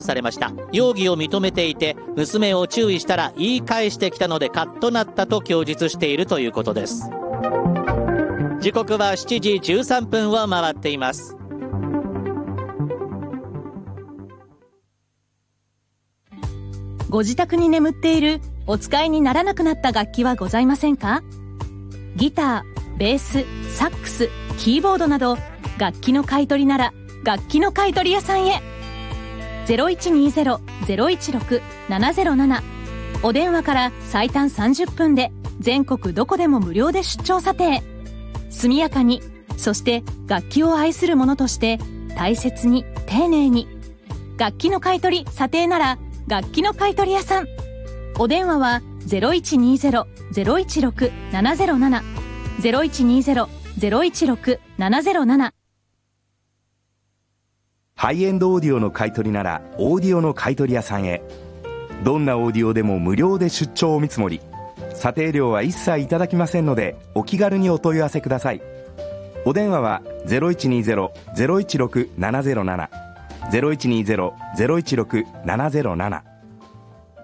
されました。容疑を認めていて、娘を注意したら言い返してきたのでカッとなったと供述しているということです。時刻は7時13分を回っています。 ご自宅に眠っているお使いにならなくなった楽器はございませんか？ギター、ベース、サックス、キーボードなど楽器の買い取りなら楽器の買い取り屋さんへ。 0120-016-707 お電話から最短30分で全国どこでも無料で出張査定。速やかに、そして楽器を愛する者として大切に丁寧に。楽器の買い取り査定なら楽器の買い取り屋さん。お電話は 0120-016-707 0120-016-707。 ハイエンドオーディオの買い取りならオーディオの買い取り屋さんへ。どんなオーディオでも無料で出張お見積もり、査定料は一切いただきませんのでお気軽にお問い合わせください。お電話は 0120-016-707 0120-016-707